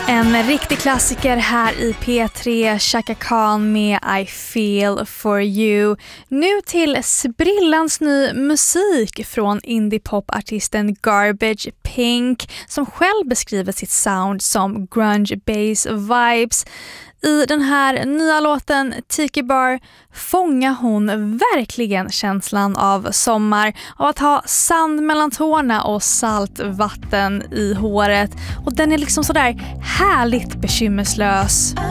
En riktig klassiker här i P3, Chaka Khan med I Feel For You. Nu till sprillans ny musik från indie-pop-artisten Garbage Pink som själv beskriver sitt sound som grunge bass vibes. I den här nya låten Tiki Bar fångar hon verkligen känslan av sommar, av att ha sand mellan tårna och salt vatten i håret. Och den är liksom sådär härligt bekymmerslös.